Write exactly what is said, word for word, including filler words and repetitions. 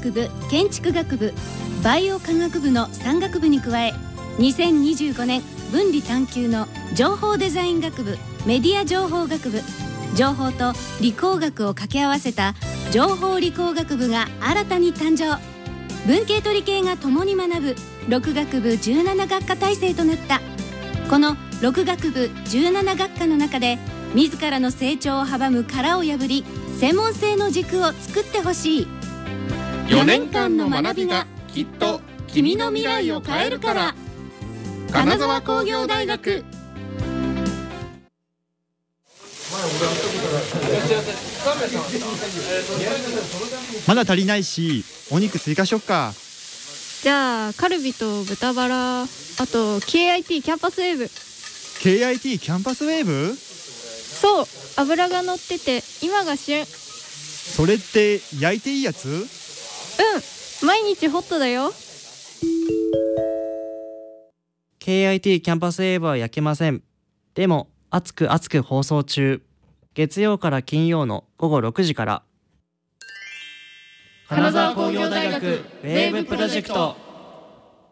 学部、建築学部、バイオ科学部のさん学部に加え、にせんにじゅうごねん分離探究の情報デザイン学部、メディア情報学部、情報と理工学を掛け合わせた情報理工学部が新たに誕生。文系と理系が共に学ぶろく学部じゅうなな学科体制となった。このろく学部じゅうなな学科の中で自らの成長を阻む殻を破り、専門性の軸を作ってほしい。 よねんかんの学びがきっと君の未来を変えるから。金沢工業大学。 まだ足りないし、お肉追加しよっか。 じゃあカルビと豚バラ、あと ケーアイティー キャンパスウェーブ。 ケーアイティー キャンパスウェーブ？ そう、油が乗ってて今が旬。 それって焼いていいやつ？ うん、毎日ホットだよ。 ケーアイティー キャンパスウェーブは焼けません。でも熱く熱く放送中。月曜から金曜のごごろくじから。 金沢工業大学ウェーブプロジェクト。